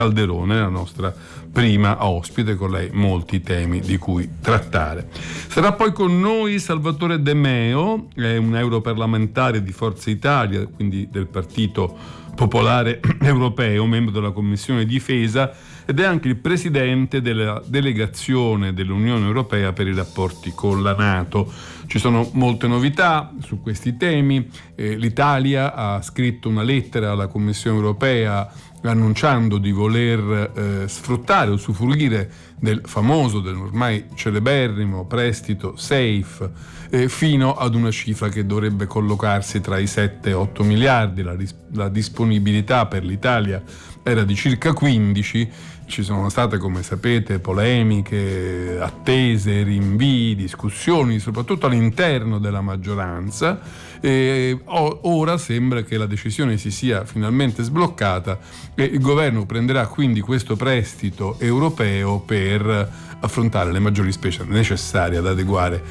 Calderone, la nostra prima ospite, con lei molti temi di cui trattare. Sarà poi con noi Salvatore De Meo, è un europarlamentare di Forza Italia, quindi del Partito Popolare Europeo, membro della Commissione Difesa, ed è anche il presidente della delegazione dell'Unione Europea per i rapporti con la NATO. Ci sono molte novità su questi temi. L'Italia ha scritto una lettera alla Commissione Europea annunciando di voler sfruttare o usufruire del famoso, dell'ormai celeberrimo prestito SAFE fino ad una cifra che dovrebbe collocarsi tra i 7 e 8 miliardi. La disponibilità per l'Italia era di circa 15. Ci sono state, come sapete, polemiche, attese, rinvii, discussioni, soprattutto all'interno della maggioranza. Ora sembra che la decisione si sia finalmente sbloccata e il governo prenderà quindi questo prestito europeo per affrontare le maggiori spese necessarie ad adeguare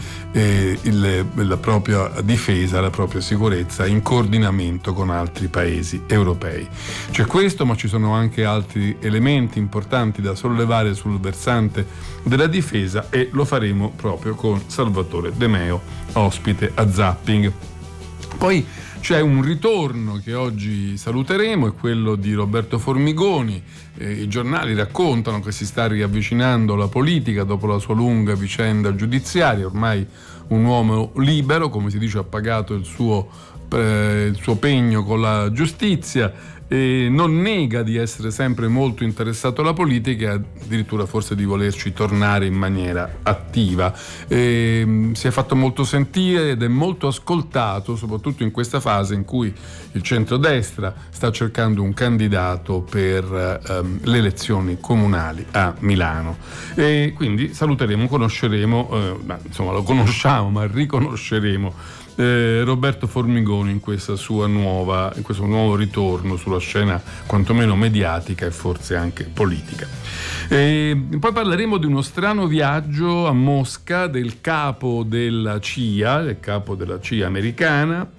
la propria difesa, la propria sicurezza in coordinamento con altri paesi europei. C'è questo, ma ci sono anche altri elementi importanti da sollevare sul versante della difesa e lo faremo proprio con Salvatore De Meo, ospite a Zapping. Poi c'è un ritorno che oggi saluteremo, è quello di Roberto Formigoni. I giornali raccontano che si sta riavvicinando alla politica dopo la sua lunga vicenda giudiziaria, ormai un uomo libero, come si dice, ha pagato il suo pegno con la giustizia. Non nega di essere sempre molto interessato alla politica e addirittura forse di volerci tornare in maniera attiva. Si è fatto molto sentire ed è molto ascoltato, soprattutto in questa fase in cui il centrodestra sta cercando un candidato per le elezioni comunali a Milano. E quindi saluteremo, conosceremo, lo conosciamo, ma riconosceremo Roberto Formigoni in questo nuovo ritorno sulla scena quantomeno mediatica e forse anche politica. Poi parleremo di uno strano viaggio a Mosca del capo della CIA americana,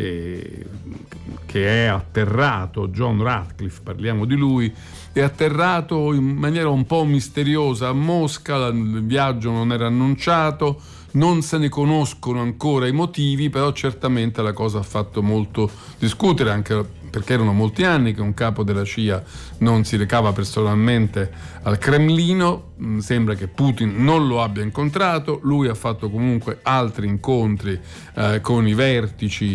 che è atterrato, John Ratcliffe, parliamo di lui, è atterrato in maniera un po' misteriosa a Mosca. Il viaggio non era annunciato, non se ne conoscono ancora i motivi, però certamente la cosa ha fatto molto discutere, anche perché erano molti anni che un capo della CIA non si recava personalmente al Cremlino. Sembra che Putin non lo abbia incontrato, lui ha fatto comunque altri incontri con i vertici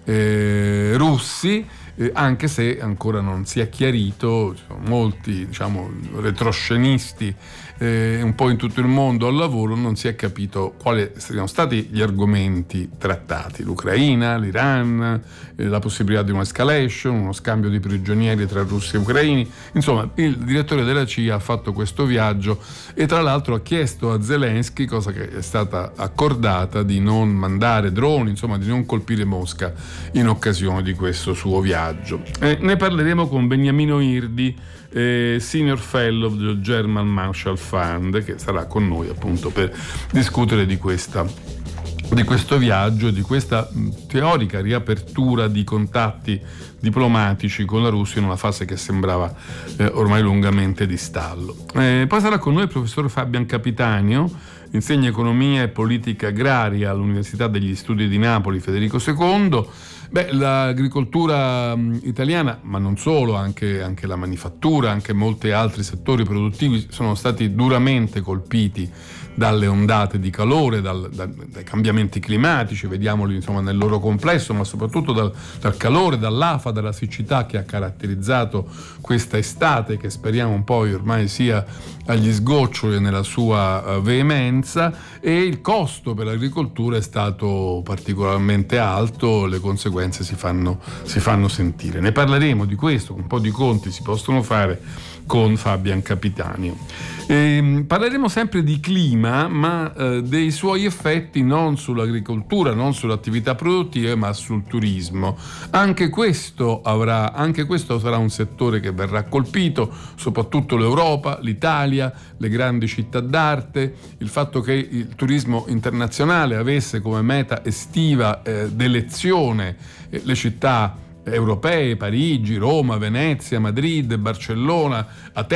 russi, anche se ancora non si è chiarito. Ci sono molti, retroscenisti un po' in tutto il mondo al lavoro, non si è capito quali siano stati gli argomenti trattati: l'Ucraina, l'Iran, la possibilità di un'escalation, uno scambio di prigionieri tra russi e ucraini. Insomma, il direttore della CIA ha fatto questo viaggio e tra l'altro ha chiesto a Zelensky, cosa che è stata accordata, di non mandare droni, di non colpire Mosca in occasione di questo suo viaggio. Ne parleremo con Beniamino Irdi, Senior Fellow del German Marshall Fund, che sarà con noi appunto per discutere di questo viaggio e di questa teorica riapertura di contatti diplomatici con la Russia in una fase che sembrava ormai lungamente di stallo. Poi sarà con noi il professor Fabian Capitanio, insegna economia e politica agraria all'Università degli Studi di Napoli Federico II. L'agricoltura italiana, ma non solo, anche la manifattura, anche molti altri settori produttivi sono stati duramente colpiti dalle ondate di calore, dai cambiamenti climatici, vediamoli nel loro complesso, ma soprattutto dal calore, dall'afa, dalla siccità che ha caratterizzato questa estate, che speriamo poi ormai sia agli sgoccioli nella sua veemenza. E il costo per l'agricoltura è stato particolarmente alto, le conseguenze si fanno sentire. Ne parleremo di questo, un po' di conti si possono fare con Fabian Capitanio. Parleremo sempre di clima, ma dei suoi effetti non sull'agricoltura, non sulle attività produttive, ma sul turismo. Anche questo sarà un settore che verrà colpito, soprattutto l'Europa, l'Italia, le grandi città d'arte. Il fatto che il turismo internazionale avesse come meta estiva d'elezione le città europee, Parigi, Roma, Venezia, Madrid, Barcellona, Atene.